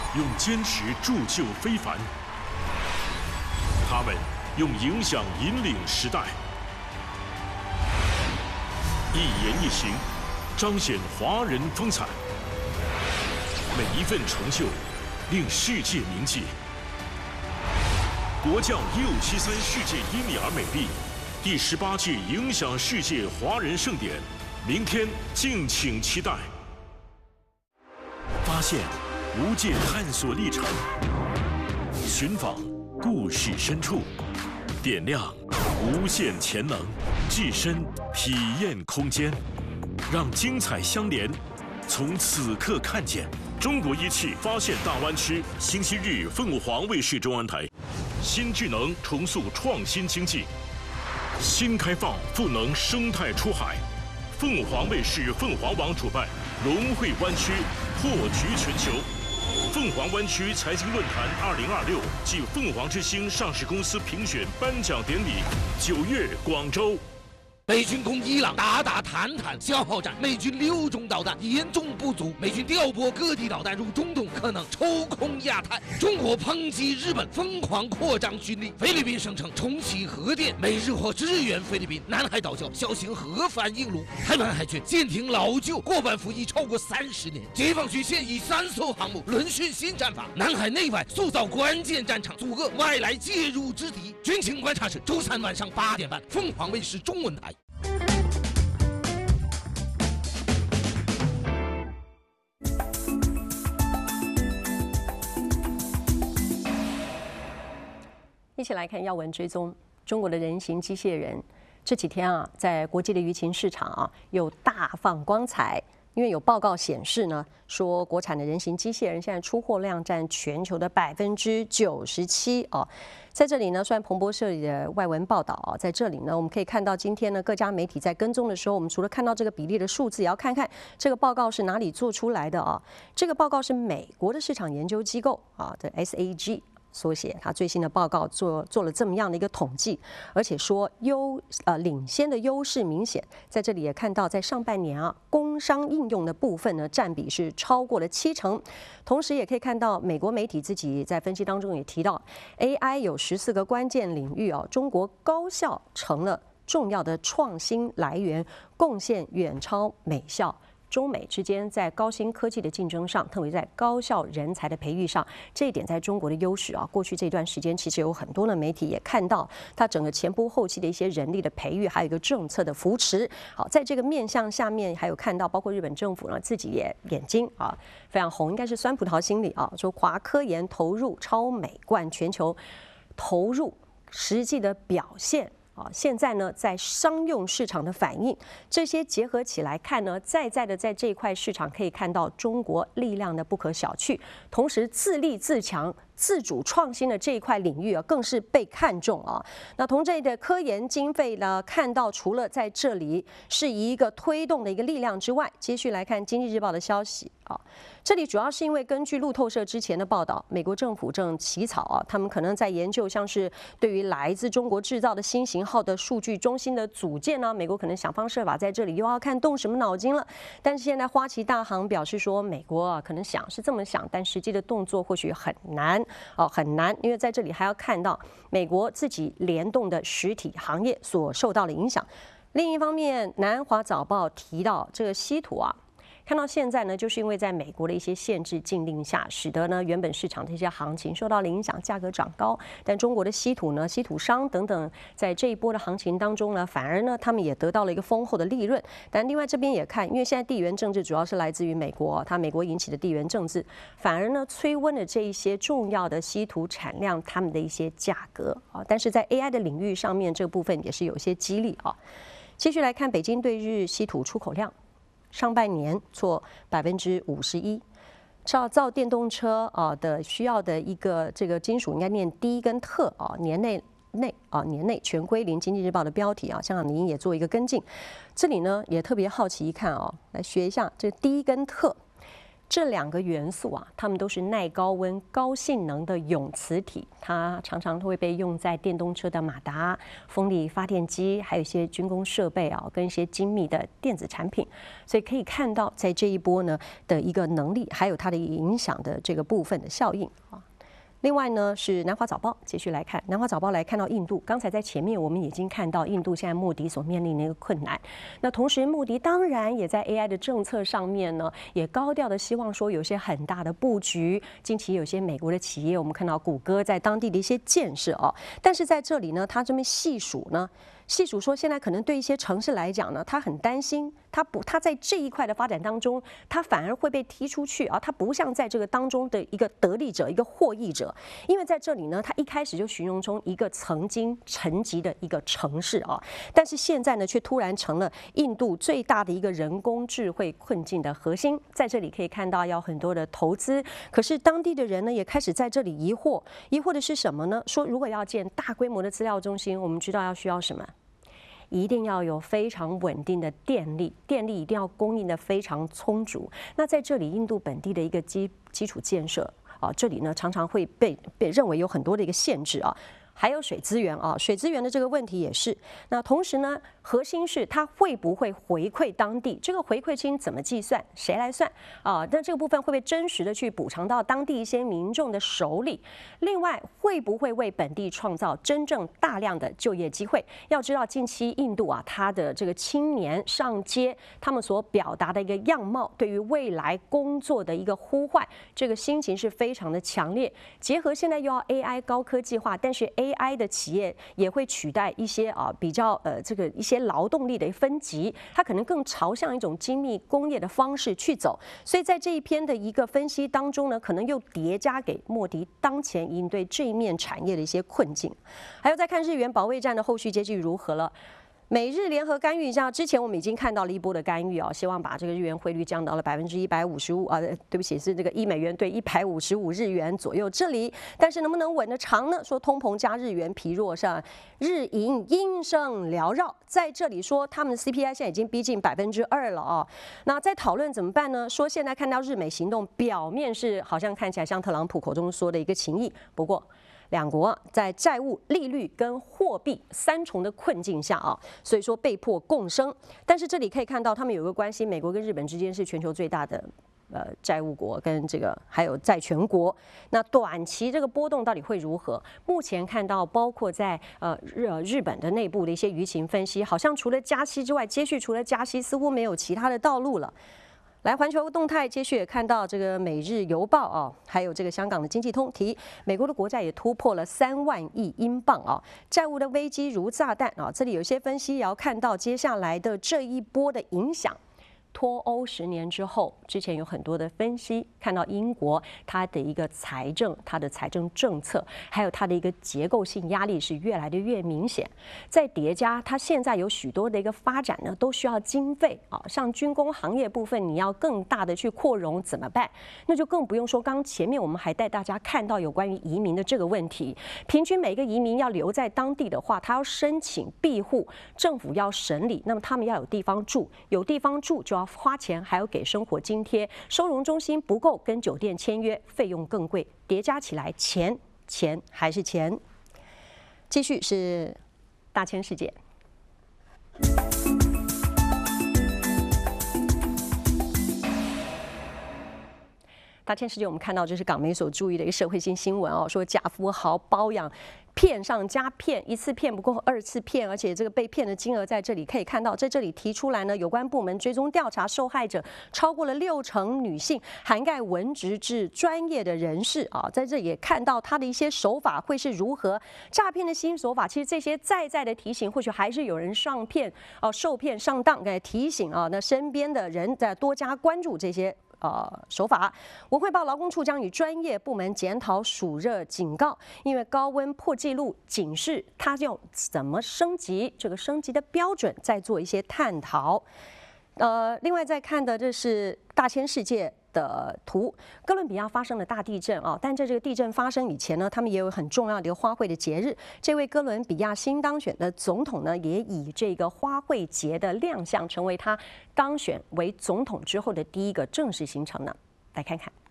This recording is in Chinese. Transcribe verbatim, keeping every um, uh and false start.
用坚持铸就非凡，他们用影响引领时代，一言一行彰显华人风采，每一份成就令世界铭记。国教一五七三世界因你而美丽，第十八届影响世界华人盛典，明天敬请期待。发现无界探索历程，寻访故事深处，点亮无限潜能，置身体验空间，让精彩相连。从此刻看见中国一汽发现大湾区，星期日凤凰卫视中文台。新智能重塑创新经济，新开放赋能生态出海。凤凰卫视凤凰网主办龙汇湾区破局全球。凤凰湾区财经论坛二零二六暨凤凰之星上市公司评选颁奖典礼，九月广州。 美军攻伊朗，打打谈谈消耗战。美军六种导弹严重不足，美军调拨各地导弹入中东，可能抽空亚太。中国抨击日本疯狂扩张军力，菲律宾声称重启核电，美日或支援菲律宾。南海岛礁小型核反应炉，台湾海军舰艇老旧，过半服役超过三十年。解放军现役三艘航母轮训新战法，南海内外塑造关键战场，阻遏外来介入之敌。军情观察室周三晚上八点半，凤凰卫视中文台。 一起来看要闻追踪。中国的人形机械人这几天啊，在国际的舆情市场啊，又大放光彩。因为有报告显示呢，说国产的人形机械人现在出货量占全球的百分之九十七哦。在这里呢，虽然彭博社里的外文报道啊，在这里呢，我们可以看到今天呢，各家媒体在跟踪的时候，我们除了看到这个比例的数字，也要看看这个报告是哪里做出来的啊。这个报告是美国的市场研究机构啊的 S A G。缩写，他最新的报告做做了这么样的一个统计，而且说优呃领先的优势明显，在这里也看到，在上半年啊，工商应用的部分呢占比是超过了七成，同时也可以看到美国媒体自己在分析当中也提到 ，A I 有十四个关键领域哦，中国高校成了重要的创新来源，贡献远超美校。中美之间在高新科技的竞争上，特别在高校人才的培育上，这一点在中国的优势啊。过去这段时间，其实有很多的媒体也看到它整个前仆后继的一些人力的培育，还有一个政策的扶持。好，在这个面向下面，还有看到包括日本政府呢自己也眼睛啊非常红，应该是酸葡萄心理啊，说华科研投入超美冠全球，投入实际的表现。啊，现在呢，在商用市场的反应，这些结合起来看呢，再再的在这一块市场可以看到中国力量的不可小觑，同时自立自强、自主创新的这一块领域啊，更是被看重啊。那从这里的科研经费呢，看到除了在这里是一个推动的一个力量之外，接续来看《经济日报》的消息啊。这里主要是因为根据路透社之前的报道，美国政府正起草啊，他们可能在研究像是对于来自中国制造的新型号的数据中心的组建呢，美国可能想方设法在这里又要看动什么脑筋了。但是现在花旗大行表示说，美国啊可能想是这么想，但实际的动作或许很难哦，很难，因为在这里还要看到美国自己联动的实体行业所受到的影响。另一方面，南华早报提到这个稀土啊。看到现在呢，就是因为在美国的一些限制禁令下，使得呢原本市场的一些行情受到了影响，价格涨高。但中国的稀土呢、稀土商等等，在这一波的行情当中呢，反而呢他们也得到了一个丰厚的利润。但另外这边也看，因为现在地缘政治主要是来自于美国，它美国引起的地缘政治，反而呢催温了这一些重要的稀土产量他们的一些价格啊。但是在 A I 的领域上面，这个部分也是有一些激励啊。继续来看北京对日稀土出口量。上半年挫百分之五十一，造造电动车啊的需要的一个这个金属应该念低跟特啊，年内内啊年内全归零。经济日报的标题啊，香港民营也做一个跟进。这里呢也特别好奇一看啊，来学一下这低跟特。 这两个元素啊，它们都是耐高温、高性能的永磁体，它常常会被用在电动车的马达、风力发电机，还有一些军工设备啊，跟一些精密的电子产品。所以可以看到，在这一波呢的一个能力，还有它的影响的这个部分的效应啊。另外呢是南华早报，继续来看南华早报来看到印度，刚才在前面我们已经看到印度现在莫迪所面临的一个困难。那同时莫迪当然也在 A I 的政策上面呢，也高调的希望说有些很大的布局。近期有些美国的企业，我们看到谷歌在当地的一些建设哦，但是在这里呢，他这边细数呢。细数说，现在可能对一些城市来讲呢，他很担心，他不，他在这一块的发展当中，他反而会被踢出去啊，他不像在这个当中的一个得利者、一个获益者，因为在这里呢，他一开始就形容成一个曾经沉寂的一个城市啊，但是现在呢，却突然成了印度最大的一个人工智慧困境的核心。在这里可以看到要很多的投资，可是当地的人呢，也开始在这里疑惑，疑惑的是什么呢？说如果要建大规模的资料中心，我们知道要需要什么？一定要有非常稳定的电力，电力一定要供应的非常充足。那在这里，印度本地的一个基基础建设啊，这里呢常常会被被认为有很多的一个限制啊。还有水资源啊，水资源的这个问题也是。那同时呢，核心是它会不会回馈当地？这个回馈金怎么计算？谁来算啊？那这个部分会不会真实的去补偿到当地一些民众的手里？另外，会不会为本地创造真正大量的就业机会？要知道，近期印度啊，它的这个青年上街，他们所表达的一个样貌，对于未来工作的一个呼唤，这个心情是非常的强烈。结合现在又要 A I 高科技化，但是 A I 的企业也会取代一些啊比较呃这个一些劳动力的分级，它可能更朝向一种精密工业的方式去走。所以在这一篇的一个分析当中呢，可能又叠加给莫迪当前应对这一面产业的一些困境。还有再看日元保卫战的后续结局如何了。美日联合干预一下，之前我们已经看到了一波的干预啊，希望把这个日元汇率降到了百分之一百五十五啊，对不起，是这个一美元对一百五十五日元左右这里。但是能不能稳得长呢？说通膨加日元疲弱上，日银阴声缭绕，在这里说他们的 C P I 现在已经逼近百分之二了啊。那在讨论怎么办呢？说现在看到日美行动，表面是好像看起来像特朗普口中说的一个情谊，不过。两国在债务、利率跟货币三重的困境下啊，所以说被迫共生。但是这里可以看到，他们有个关系，美国跟日本之间是全球最大的呃债务国，跟这个还有债权国。那短期这个波动到底会如何？目前看到，包括在呃日日本的内部的一些舆情分析，好像除了加息之外，接续除了加息，似乎没有其他的道路了。来，环球动态接续也看到这个《每日邮报》啊，还有这个香港的经济通提，美国的国债也突破了三万亿英镑啊，债务的危机如炸弹啊。这里有些分析也要看到接下来的这一波的影响。脱欧十年之后，之前有很多的分析，看到英国它的一个财政、它的财政政策，还有它的一个结构性压力是越来的越明显。再叠加它现在有许多的一个发展呢，都需要经费啊，像军工行业部分，你要更大的去扩容怎么办？那就更不用说，刚前面我们还带大家看到有关于移民的这个问题，平均每个移民要留在当地的话，他要申请庇护，政府要审理，那么他们要有地方住，有地方住就要花钱，还要给生活津贴，收容中心不够，跟酒店签约，费用更贵，叠加起来，钱钱还是钱。继续是大千世界。大千世界，我们看到这是港媒所注意的一个社会性新闻哦，说假富豪包养。骗上加骗，一次骗不够，二次骗，而且这个被骗的金额在这里可以看到，在这里提出来呢，有关部门追踪调查，受害者超过了六成女性，涵盖文职至专业的人士啊，在这也看到他的一些手法会是如何诈骗的新手法。其实这些再再的提醒，或许还是有人上骗哦，受骗上当，该提醒啊，那身边的人在多加关注这些。呃，手法。文汇报劳工处将与专业部门检讨暑热警告，因为高温破纪录警示，它要怎么升级？这个升级的标准再做一些探讨。呃，另外再看的这是大千世界的图，哥伦比亚发生了大地震啊，但在这个地震发生以前呢，他们也有很重要的一个花卉的节日。这位哥伦比亚新当选的总统呢，也以这个花卉节的亮相，成为他当选为总统之后的第一个正式行程呢。 来看看。